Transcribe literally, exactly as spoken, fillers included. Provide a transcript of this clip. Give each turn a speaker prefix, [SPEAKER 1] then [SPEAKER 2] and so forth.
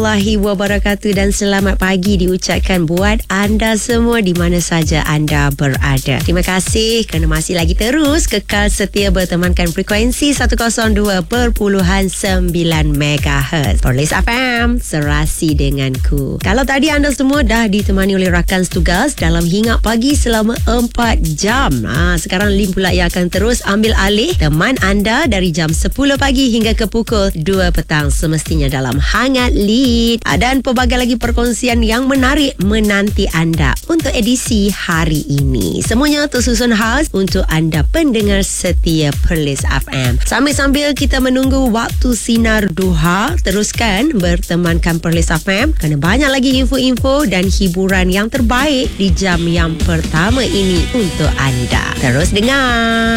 [SPEAKER 1] warahmatullahi wabarakatuh dan selamat pagi diucapkan buat anda semua di mana saja anda berada. Terima kasih kerana masih lagi terus kekal setia bertemankan frekuensi seratus dua perpuluhan sembilan megahertz. Perlis F M, serasi denganku. Kalau tadi anda semua dah ditemani oleh rakan setugas dalam Hingat Pagi selama empat jam. Ha, sekarang Lim pula yang akan terus ambil alih teman anda dari jam sepuluh pagi hingga ke pukul dua petang semestinya dalam Hangat Lead. Dan pelbagai lagi perkongsian yang menarik menanti anda untuk edisi hari ini. Semuanya tersusun khas untuk anda pendengar setia Perlis F M. Sambil-sambil kita menunggu waktu sinar duha, teruskan bertemankan Perlis F M kerana banyak lagi info-info dan hiburan yang terbaik di jam yang pertama ini untuk anda. Terus dengar.